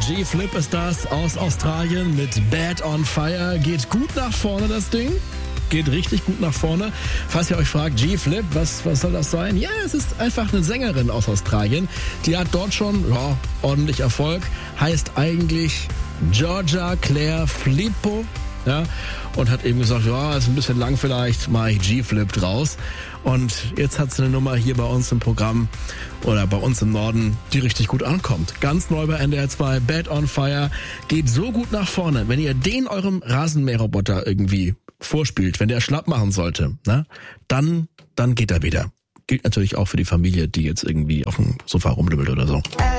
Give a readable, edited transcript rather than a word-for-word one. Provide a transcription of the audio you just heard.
G-Flip ist das aus Australien mit Bad on Fire. Geht gut nach vorne, das Ding. Geht richtig gut nach vorne. Falls ihr euch fragt, G-Flip, was soll das sein? Ja, es ist einfach eine Sängerin aus Australien. Die hat dort schon ordentlich Erfolg. Heißt eigentlich Georgia Claire Filippo. Ja, und hat eben gesagt, ist ein bisschen lang vielleicht, mache ich G-Flip draus. Und jetzt hat sie eine Nummer hier bei uns im Programm oder bei uns im Norden, die richtig gut ankommt. Ganz neu bei NDR 2, Bad on Fire, geht so gut nach vorne. Wenn ihr den eurem Rasenmäherroboter irgendwie vorspielt, wenn der schlapp machen sollte, dann geht er wieder. Gilt natürlich auch für die Familie, die jetzt irgendwie auf dem Sofa rumlümmelt oder so.